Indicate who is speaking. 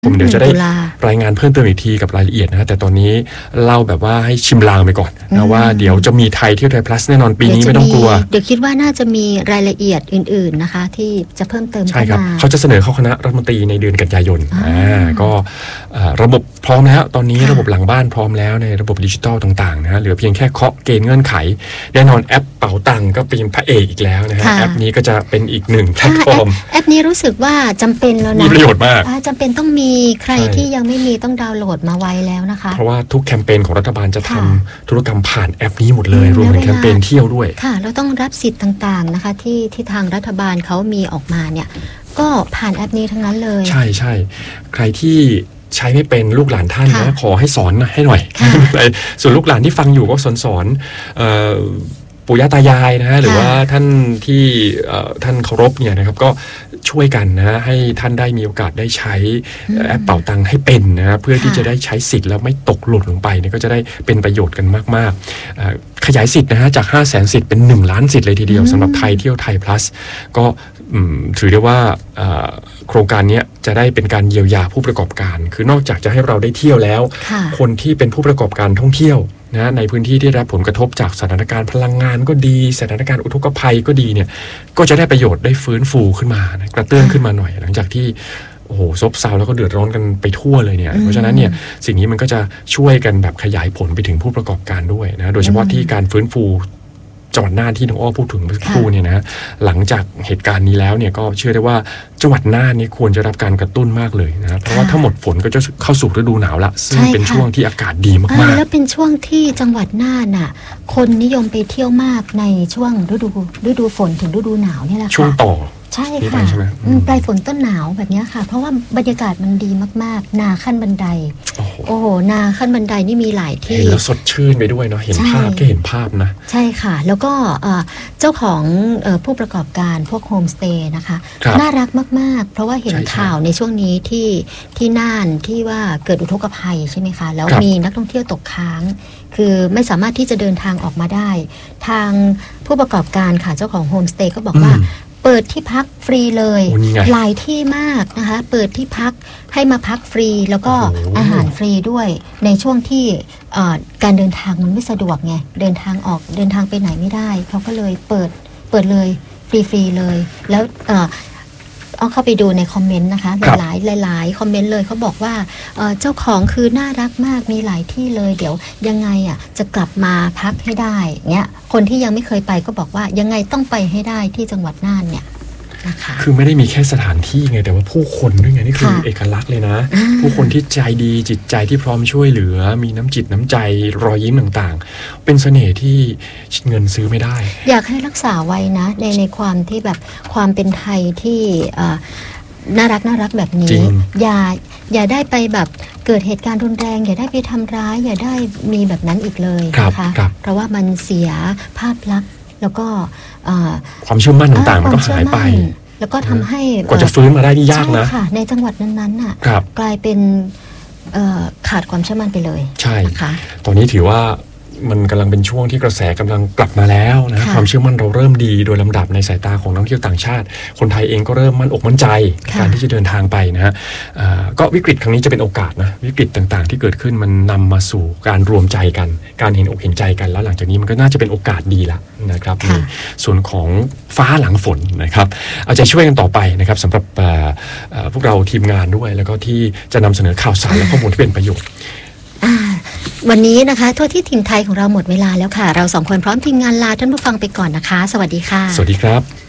Speaker 1: ผมเดี๋ยวจะได้รายงานเพิ่มเติมอีกทีกับรายละเอียดนะแต่ตอนนี้เล่าแบบว่าให้ชิมลางไปก่อนนะว่าเดี๋ยวจะมีไทยเที่ยวไทย plus แน่นอนปีนี้ไม่ต้องกลัว
Speaker 2: เดี๋ยวคิดว่าน่าจะมีรายละเอียดอื่นๆนะคะที่จะเพิ่มเติม
Speaker 1: ใช่ครับเขาจะเสนอเข้าคณะรัฐมนตรีในเดือนกันยายนก็ระบบพร้อมแล้วตอนนี้ระบบหลังบ้านพร้อมแล้วในระบบดิจิทัลต่างๆนะเหลือเพียงแค่เคาะเกณฑ์เงื่อนไขแน่นอนแอปเป๋าตังก็เป็นพระเอกอีกแล้วนะฮะแอปนี้ก็จะเป็นอีกหนึ่งแพลตฟอร์ม
Speaker 2: แอปนี้รู้สึกว่าจำเป็นแล้วนะ
Speaker 1: มีประโยชน์มาก
Speaker 2: จำเป็นต้องมีใครที่ยังไม่มีต้องดาวน์โหลดมาไว้แล้วนะคะ
Speaker 1: เพราะว่าทุกแคมเปญของรัฐบาลจะทำธุรกรรมผ่านแอปนี้หมดเลยรวมถึงแคมเปญเที่ยวด้วย
Speaker 2: ค่ะเราต้องรับสิทธิ์ต่างๆนะคะที่ทางรัฐบาลเขามีออกมาเนี่ยก็ผ่านแอปนี้ทั้งนั้นเลย
Speaker 1: ใช่ใช่ใครที่ใช้ไม่เป็นลูกหลานท่านนะขอให้สอนให้หน่อยส่วนลูกหลานที่ฟังอยู่ก็สอนปู่ย่าตายายนะฮะหรือว่าท่านที่ท่านเคารพเนี่ยนะครับก็ช่วยกันนะให้ท่านได้มีโอกาสได้ใช้แอปเป๋าตังค์ให้เป็นนะเพื่อที่จะได้ใช้สิทธิ์แล้วไม่ตกหล่นลงไปเนี่ยก็จะได้เป็นประโยชน์กันมากๆขยายสิทธิ์นะฮะจาก 500,000 สิทธิ์เป็น1 ล้านสิทธิ์เลยทีเดียวสำหรับไทยเที่ยวไทย plus ก็ถือได้ว่าโครงการนี้จะได้เป็นการเยียวยาผู้ประกอบการคือนอกจากจะให้เราได้เที่ยวแล้วคนที่เป็นผู้ประกอบการท่องเที่ยวนะในพื้นที่ที่ได้รับผลกระทบจากสถานการณ์พลังงานก็ดีสถานการณ์อุทกภัยก็ดีเนี่ยก็จะได้ประโยชน์ได้ฟื้นฟูขึ้นมานะกระเตื้องขึ้นมาหน่อยหลังจากที่โอ้โหซบเซาแล้วก็เดือดร้อนกันไปทั่วเลยเนี่ยเพราะฉะนั้นเนี่ยสิ่งนี้มันก็จะช่วยกันแบบขยายผลไปถึงผู้ประกอบการด้วยนะโดยเฉพาะที่การฟื้นฟูจังหวัดน่านที่น้องอ้อพูดถึงเมื่อสักครู่เนี่ยนะหลังจากเหตุการณ์นี้แล้วเนี่ยก็เชื่อได้ว่าจังหวัดน่านนี่ควรจะรับการกระตุ้นมากเลยนะเพราะว่าถ้าหมดฝนก็จะเข้าสู่ฤดูหนาวละซึ่งเป็นช่วงที่อากาศดีมากๆ
Speaker 2: แล้วเป็นช่วงที่จังหวัดน่านน่ะคนนิยมไปเที่ยวมากในช่วงฤดูฝนถึงฤดูหนาวนี่แหละค่ะ
Speaker 1: ช่วงต่อ
Speaker 2: ใช่ค่ะปลายฝนต้นหนาวแบบนี้ค่ะเพราะว่าบรรยากาศมันดีมากๆนาขั้นบันไดโอ้โหนาขั้นบันไดนี่มีหลายที่
Speaker 1: แล้วสดชื่นไปด้วยเนาะเห็นภาพแค่เห็นภาพนะ
Speaker 2: ใช่ค่ะแล้วก็เจ้าของผู้ประกอบการพวกโฮมสเตย์นะคะน่ารักมากๆเพราะว่าเห็นข่าวในช่วงนี้ที่น่านที่ว่าเกิดอุทกภัยใช่ไหมคะแล้วมีนักท่องเที่ยวตกค้างคือไม่สามารถที่จะเดินทางออกมาได้ทางผู้ประกอบการค่ะเจ้าของโฮมสเตย์ก็บอกว่าเปิดที่พักฟรีเลยหลายที่มากนะคะเปิดที่พักให้มาพักฟรีแล้วก็อาหารฟรีด้วยในช่วงที่การเดินทางมันไม่สะดวกไงเดินทางไปไหนไม่ได้เขาก็เลยเปิดเลยฟรีเลยแล้วเอาเข้าไปดูในคอมเมนต์นะคะหลายคอมเมนต์เลยเขาบอกว่าเจ้าของคือน่ารักมากมีหลายที่เลยเดี๋ยวยังไงจะกลับมาพักให้ได้เงี้ยคนที่ยังไม่เคยไปก็บอกว่ายังไงต้องไปให้ได้ที่จังหวัดน่านเนี่ยนะคะ
Speaker 1: คือไม่ได้มีแค่สถานที่ไงแต่ว่าผู้คนด้วยไงนี่คือเอกลักษณ์เลยนะผู้คนที่ใจดีจิตใจที่พร้อมช่วยเหลือมีน้ำจิตน้ำใจรอยยิ้มต่างๆเป็นเสน่ห์ที่เงินซื้อไม่ได้
Speaker 2: อยากให้รักษาไว้นะในความที่แบบความเป็นไทยที่น่ารักแบบนี้อย่าได้ไปแบบเกิดเหตุการณ์รุนแรงอย่าได้ไปทำร้ายอย่าได้มีแบบนั้นอีกเลยนะคะเพราะว่ามันเสียภาพลักษณ์แล้วก็
Speaker 1: ความเชื่อมั่นต่างๆมันก็หายไป
Speaker 2: แล้วก็ทำให้
Speaker 1: กว่าจะฟื้นมาได้นี่ยากนะ
Speaker 2: ในจังหวัดนั้นๆน่ะกลายเป็นขาดความเชื่อมั่นไปเลย
Speaker 1: ใช่นะคะตอนนี้ถือว่ามันกำลังเป็นช่วงที่กระแสกำลังกลับมาแล้วนะความเชื่อมั่นเราเริ่มดีโดยลำดับในสายตาของนักท่องเที่ยวต่างชาติคนไทยเองก็เริ่มมั่นอกมั่นใจการที่จะเดินทางไปนะฮะก็วิกฤตครั้งนี้จะเป็นโอกาสนะวิกฤตต่างๆที่เกิดขึ้นมันนำมาสู่การรวมใจกันการเห็นอกเห็นใจกันแล้วหลังจากนี้มันก็น่าจะเป็นโอกาสดีละนะครับในส่วนของฟ้าหลังฝนนะครับเอาใจช่วยกันต่อไปนะครับสำหรับพวกเราทีมงานด้วยแล้วก็ที่จะนำเสนอข่าวสารและข้อมูลที่เป็นประโยชน์
Speaker 2: วันนี้นะคะทั่วที่ถิ่นไทยของเราหมดเวลาแล้วค่ะเราสองคนพร้อมทีมงานลาท่านผู้ฟังไปก่อนนะคะสวัสดีค่ะ
Speaker 1: สวัสดีครับ